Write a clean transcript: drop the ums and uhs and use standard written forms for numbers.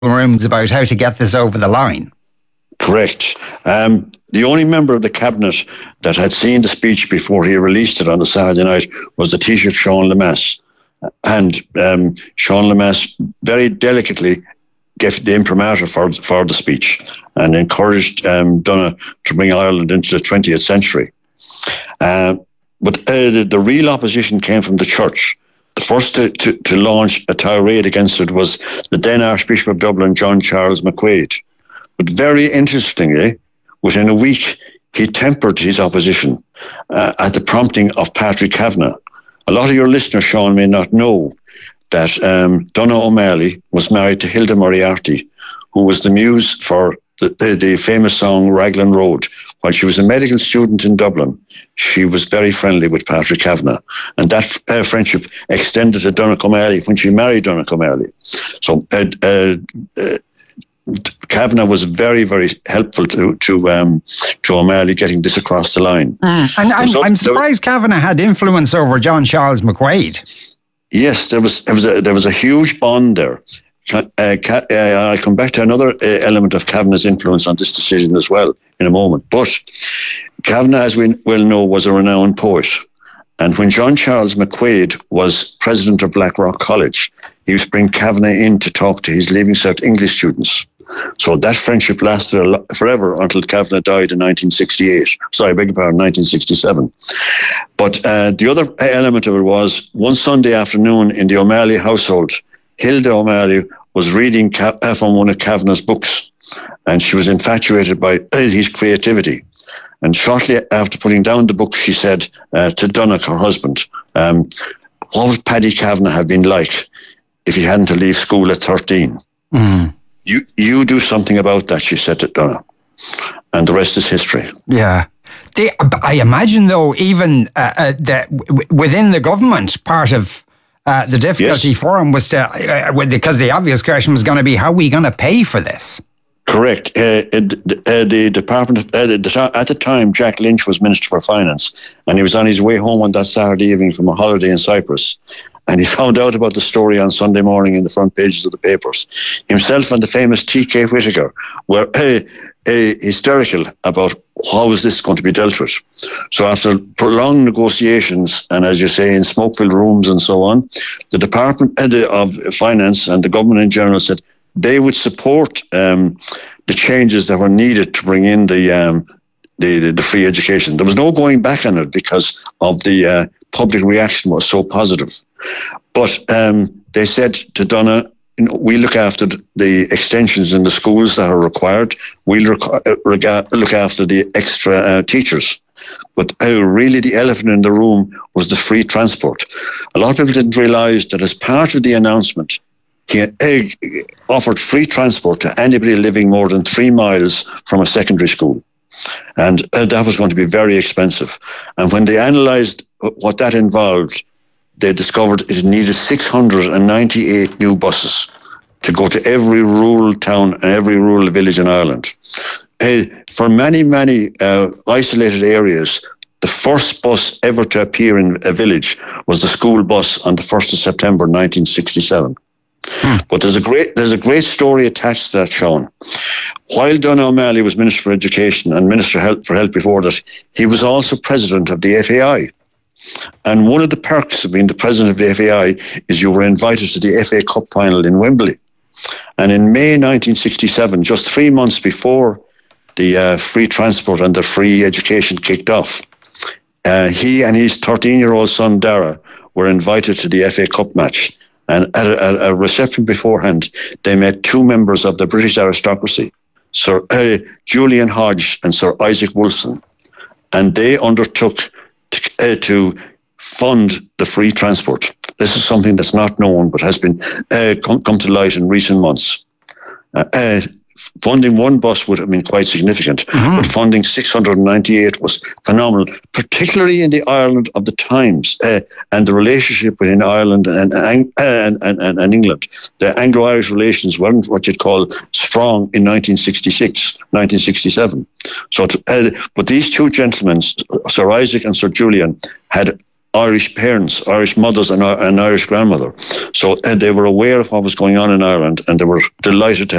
rooms about how to get this over the line. Correct. The only member of the cabinet that had seen the speech before he released it on the Saturday night was the Taoiseach Sean Lemass. And Sean Lemass very delicately gave the imprimatur for the speech and encouraged Donagh to bring Ireland into the 20th century. But the real opposition came from the church. The first to launch a tirade against it was the then Archbishop of Dublin, John Charles McQuaid. But very interestingly, within a week, he tempered his opposition at the prompting of Patrick Kavanagh. A lot of your listeners, Sean, may not know that Donagh O'Malley was married to Hilda Moriarty, who was the muse for the famous song Raglan Road. While she was a medical student in Dublin, she was very friendly with Patrick Kavanagh. And that friendship extended to Donagh O'Malley when she married Donagh O'Malley. So Kavanagh was very, very helpful to O'Malley getting this across the line. And I'm surprised Kavanagh had influence over John Charles McQuaid. Yes, there was a huge bond there. I'll come back to another element of Kavanagh's influence on this decision as well in a moment. But Kavanagh, as we well know, was a renowned poet. And when John Charles McQuaid was president of Blackrock College, he used to bring Kavanagh in to talk to his Leaving Cert English students. So that friendship lasted forever until Kavanagh died in 1968. Sorry, I beg your pardon, 1967. But the other element of it was one Sunday afternoon in the O'Malley household, Hilda O'Malley was reading from one of Kavanagh's books, and she was infatuated by his creativity. And shortly after putting down the book, she said to Donagh, her husband, what would Paddy Kavanagh have been like if he hadn't to leave school at 13? Mm. You do something about that, she said to Donagh. And the rest is history. Yeah. I imagine, though, even within the government, part of the difficulty for him was because the obvious question was going to be, how are we going to pay for this? Correct. The department at the time, Jack Lynch was Minister for Finance, and he was on his way home on that Saturday evening from a holiday in Cyprus, and he found out about the story on Sunday morning in the front pages of the papers. Himself and the famous T.K. Whittaker were hysterical about how is this going to be dealt with. So after prolonged negotiations, and as you say, in smoke-filled rooms and so on, the Department of Finance and the government in general said they would support the changes that were needed to bring in the free education. There was no going back on it because of the public reaction was so positive. But they said to Donagh, we look after the extensions in the schools that are required. We'll look after the extra teachers. But really the elephant in the room was the free transport. A lot of people didn't realise that as part of the announcement, he offered free transport to anybody living more than 3 miles from a secondary school. And that was going to be very expensive. And when they analysed what that involved, they discovered it needed 698 new buses to go to every rural town and every rural village in Ireland. For many, many isolated areas, the first bus ever to appear in a village was the school bus on the 1st of September 1967. But there's a great story attached to that, Sean. While Donagh O'Malley was Minister for Education and Minister for Health before that, he was also President of the FAI. And one of the perks of being the President of the FAI is you were invited to the FA Cup final in Wembley. And in May 1967, just 3 months before the free transport and the free education kicked off, he and his 13-year-old son, Dara, were invited to the FA Cup match. And at a reception beforehand, they met 2 members of the British aristocracy, Sir Julian Hodge and Sir Isaac Wolfson. And they undertook to fund the free transport. This is something that's not known, but has been come to light in recent months. Funding one bus would have been quite significant, but funding 698 was phenomenal, particularly in the Ireland of the times and the relationship between Ireland and England. The Anglo-Irish relations weren't what you'd call strong in 1966, 1967. So, but these 2 gentlemen, Sir Isaac and Sir Julian, had Irish parents, Irish mothers and Irish grandmother. So they were aware of what was going on in Ireland, and they were delighted to